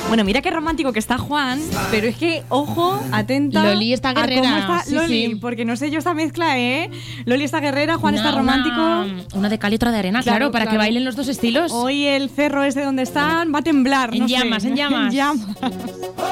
Bueno, mira qué romántico que está Juan, pero es que, ojo, atenta. Loli está guerrera. A cómo está Sí, Loli, sí. porque no sé yo esta mezcla, ¿eh? Loli está guerrera, Juan está romántico. Una de cal y otra de arena, claro, para que bailen los dos estilos. Hoy el cerro ese donde están va a temblar. En no sé. llamas, en llamas. En llamas.